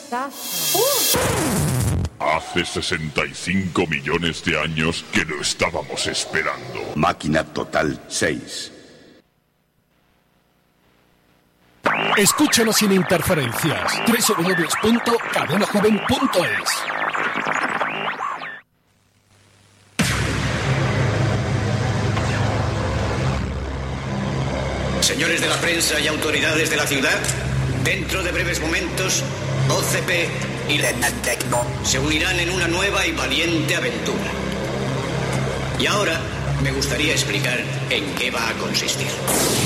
Hace 65 millones de años que lo estábamos esperando. Máquina Total 6. Escúchanos sin interferencias. www.cadenajoven.es. Señores de la prensa y autoridades de la ciudad, dentro de breves momentos, OCP y Lenatecno se unirán en una nueva y valiente aventura. Y ahora me gustaría explicar en qué va a consistir.